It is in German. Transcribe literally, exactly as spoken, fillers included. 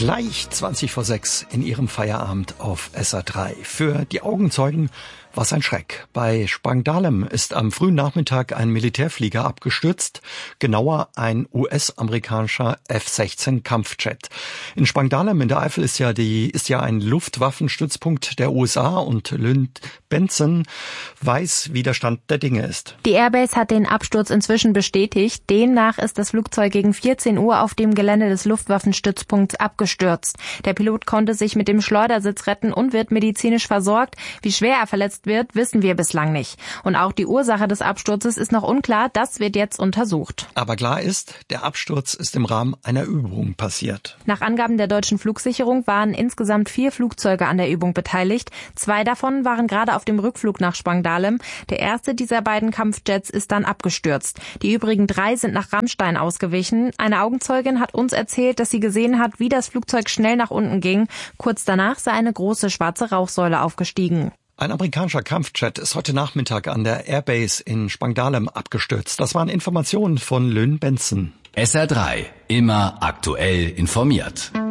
Gleich zwanzig vor sechs in Ihrem Feierabend auf S R drei. Für die Augenzeugen war es ein Schreck. Bei Spangdahlem ist am frühen Nachmittag ein Militärflieger abgestürzt, genauer ein U S-amerikanischer F sechzehn Kampfjet. In Spangdahlem in der Eifel ist ja die ist ja ein Luftwaffenstützpunkt der U S A und Lynn Benson weiß, wie der Stand der Dinge ist. Die Airbase hat den Absturz inzwischen bestätigt. Demnach ist das Flugzeug gegen vierzehn Uhr auf dem Gelände des Luftwaffenstützpunkts abgestürzt. Der Pilot konnte sich mit dem Schleudersitz retten und wird medizinisch versorgt. Wie schwer er verletzt wird, wissen wir bislang nicht. Und auch die Ursache des Absturzes ist noch unklar. Das wird jetzt untersucht. Aber klar ist, der Absturz ist im Rahmen einer Übung passiert. Nach Angaben der deutschen Flugsicherung waren insgesamt vier Flugzeuge an der Übung beteiligt. Zwei davon waren gerade auf dem Rückflug nach Spangdahlem. Der erste dieser beiden Kampfjets ist dann abgestürzt. Die übrigen drei sind nach Ramstein ausgewichen. Eine Augenzeugin hat uns erzählt, dass sie gesehen hat, wie das Flugzeug schnell nach unten ging. Kurz danach sei eine große schwarze Rauchsäule aufgestiegen. Ein amerikanischer Kampfjet ist heute Nachmittag an der Airbase in Spangdahlem abgestürzt. Das waren Informationen von Lynn Benson. S R drei, immer aktuell informiert.